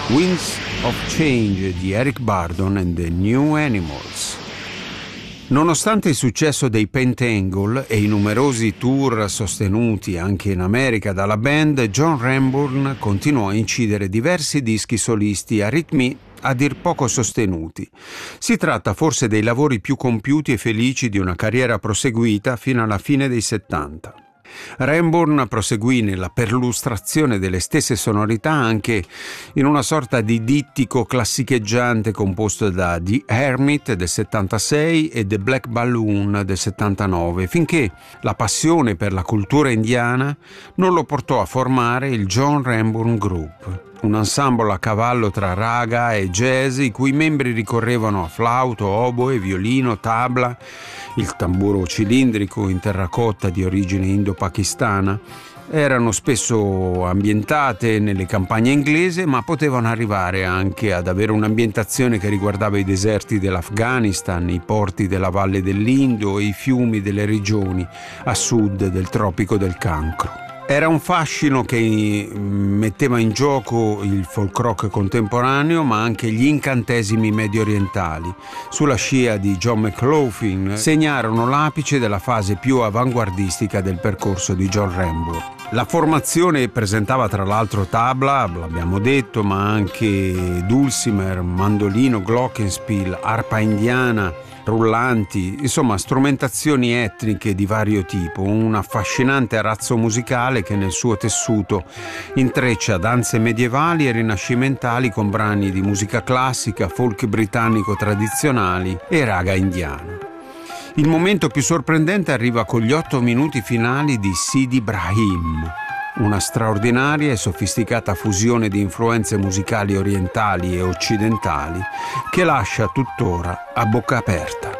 Winds of Change di Eric Burdon and the New Animals. Nonostante il successo dei Pentangle e i numerosi tour sostenuti anche in America dalla band, John Renbourn continuò a incidere diversi dischi solisti a ritmi a dir poco sostenuti. Si tratta forse dei lavori più compiuti e felici di una carriera proseguita fino alla fine dei 70. Renbourn proseguì nella perlustrazione delle stesse sonorità anche in una sorta di dittico classicheggiante composto da The Hermit del 76 e The Black Balloon del 79, finché la passione per la cultura indiana non lo portò a formare il John Renbourn Group, un ensemble a cavallo tra raga e jazz i cui membri ricorrevano a flauto, oboe, violino, tabla, il tamburo cilindrico in terracotta di origine indo-pakistana. Erano spesso ambientate nelle campagne inglesi, ma potevano arrivare anche ad avere un'ambientazione che riguardava i deserti dell'Afghanistan, i porti della Valle dell'Indo e i fiumi delle regioni a sud del Tropico del Cancro. Era un fascino che metteva in gioco il folk rock contemporaneo, ma anche gli incantesimi medio orientali. Sulla scia di John McLaughlin segnarono l'apice della fase più avanguardistica del percorso di John Renbourn. La formazione presentava tra l'altro tabla, l'abbiamo detto, ma anche dulcimer, mandolino, glockenspiel, arpa indiana, rullanti, insomma strumentazioni etniche di vario tipo, un affascinante arazzo musicale che nel suo tessuto intreccia danze medievali e rinascimentali con brani di musica classica, folk britannico tradizionali e raga indiano. Il momento più sorprendente arriva con gli 8 minuti finali di Sidi Ibrahim, una straordinaria e sofisticata fusione di influenze musicali orientali e occidentali che lascia tuttora a bocca aperta.